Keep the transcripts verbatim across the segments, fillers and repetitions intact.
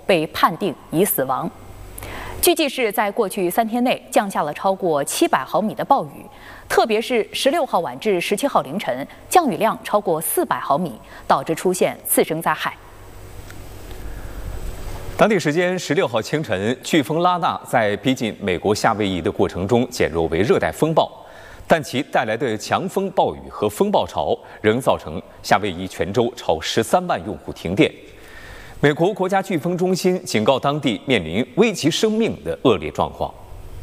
被判定已死亡。据记是在过去三天内降下了超过七百毫米的暴雨，特别是十六号晚至十七号凌晨，降雨量超过四百毫米，导致出现次生灾害。 当地时间十六号清晨，飓风拉纳在逼近美国夏威夷的过程中减弱为热带风暴，但其带来的强风暴雨和风暴潮仍造成夏威夷全州超十三万用户停电。美国国家飓风中心警告当地面临危及生命的恶劣状况。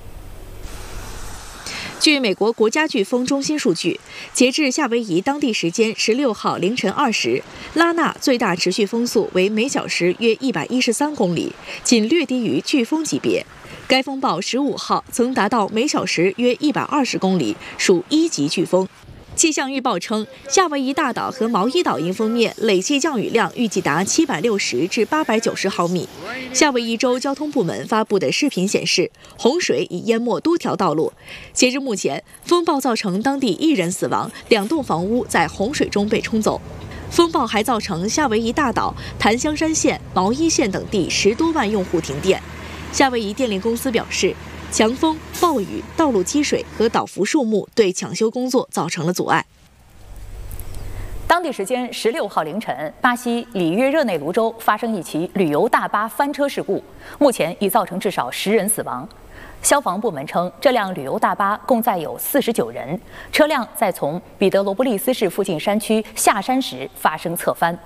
据美国国家飓风中心数据，截至夏威夷当地时间十六号凌晨二时，拉纳最大持续风速为每小时约一百一十三公里，仅略低于飓风级别。该风暴十五号曾达到每小时约一百二十公里，属一级飓风。气象预报称，夏威夷大岛和毛伊岛迎风面累计降雨量预计达七百六十至八百九十毫米。夏威夷州交通部门发布的视频显示，洪水已淹没多条道路。截至目前，风暴造成当地一人死亡，两栋房屋在洪水中被冲走。风暴还造成夏威夷大岛、檀香山县、毛伊县等地十多万用户停电。夏威夷电力公司表示，强风、暴雨、道路积水和倒伏树木对抢修工作造成了阻碍。 当地时间十六号凌晨，巴西里约热内卢州发生一起旅游大巴翻车事故，目前已造成至少十人死亡。消防部门称，这辆旅游大巴共载有四十九人，车辆在从彼得罗布利斯市附近山区下山时发生侧翻。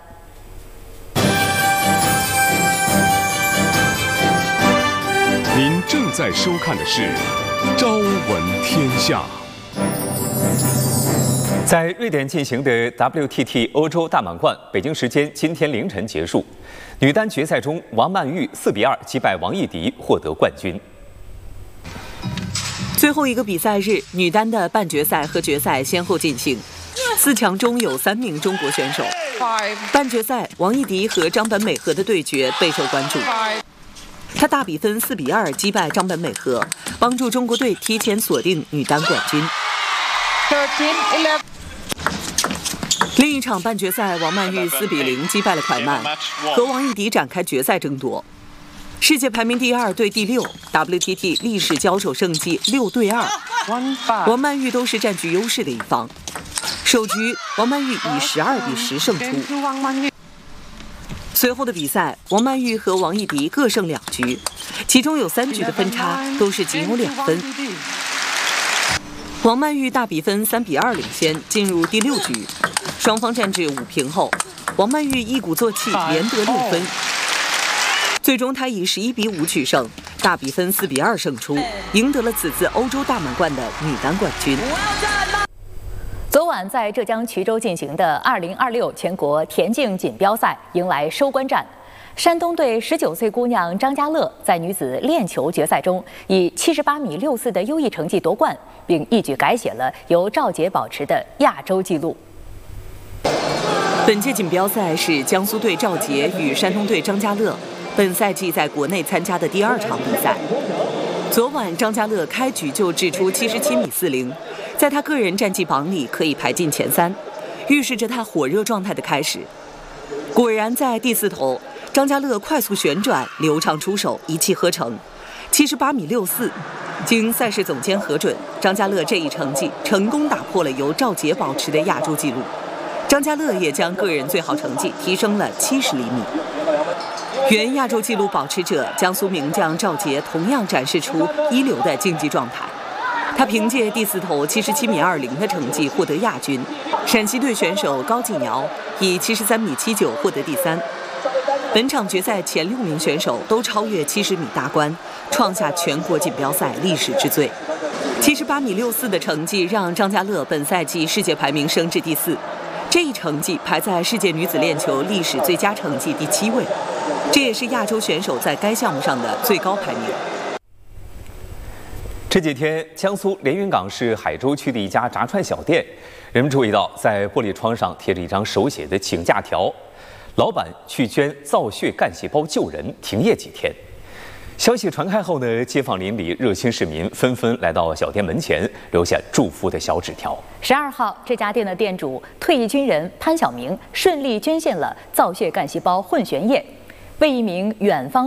您正在收看的是《朝闻天下》。 在瑞典进行的 W T T 欧洲大满贯，北京时间今天凌晨结束。女单决赛中，王曼玉四比二击败王艺迪，获得冠军。 最后一个比赛日，女单的半决赛和决赛先后进行。四强中有三名中国选手。半决赛，王艺迪和张本美和的对决备受关注。她大比分四比二击败张本美和，帮助中国队提前锁定女单冠军。另一场半决赛，王曼玉四比零击败了蒯曼，和王艺迪展开决赛争夺。世界排名第二对第六 ，W T T 历史交手胜绩六对二，王曼玉都是占据优势的一方。首局，王曼玉以十二比十胜出。随后的比赛，王曼玉和王艺迪各胜两局，其中有三局的分差都是仅有两分。王曼玉大比分三比二领先，进入第六局，双方战至五平后，王曼玉一鼓作气连得六分，最终她以十一比五取胜，大比分四比二胜出，赢得了此次欧洲大满贯的女单冠军。 昨晚在浙江衢州进行的二零二六全国田径锦标赛迎来收官战，山东队十九岁姑娘张家乐在女子链球决赛中以七十八米六四的优异成绩夺冠，并一举改写了由赵洁保持的亚洲纪录。 本届锦标赛是江苏队赵洁与山东队张家乐本赛季在国内参加的第二场比赛。昨晚张家乐开局就掷出七十七米四零，在他个人战绩榜里可以排进前三，预示着他火热状态的开始。果然在第四投，张家乐快速旋转，流畅出手，一气呵成，七十八米六四。经赛事总监核准，张家乐这一成绩成功打破了由赵洁保持的亚洲纪录。张家乐也将个人最好成绩提升了七十厘米。原亚洲纪录保持者江苏名将赵洁同样展示出一流的竞技状态。他凭借第四投七十七米二零的成绩获得亚军，陕西队选手高继尧以七十三米七九获得第三。本场决赛前六名选手都超越七十米大关，创下全国锦标赛历史之最。七十八米六四的成绩让张家乐本赛季世界排名升至第四，这一成绩排在世界女子链球历史最佳成绩第七位，这也是亚洲选手在该项目上的最高排名。 这几天，江苏连云港市海州区的一家炸串小店，人们注意到在玻璃窗上贴着一张手写的请假条，老板去捐造血干细胞救人，停业几天。消息传开后呢，街坊邻里、热心市民纷纷来到小店门前，留下祝福的小纸条。 十二号，这家店的店主退役军人潘晓明顺利捐献了造血干细胞混悬液，为一名远方